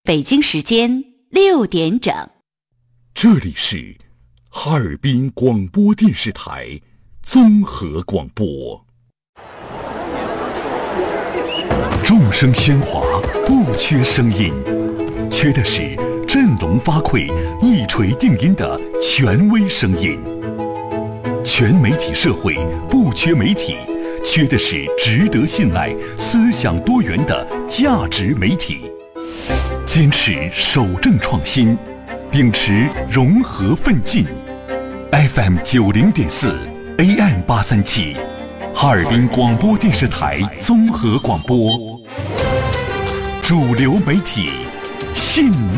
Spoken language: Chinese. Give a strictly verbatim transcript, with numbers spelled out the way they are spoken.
北京时间六点整。 这里是哈尔滨广播电视台综合广播。众声喧哗，不缺声音，缺的是振聋发聩、一锤定音的权威声音。全媒体社会不缺媒体，缺的是值得信赖、思想多元的价值媒体。坚持守正创新，秉持融合奋进。F M 九零点四 A M 八三七，哈尔滨广播电视台综合广播，主流媒体信。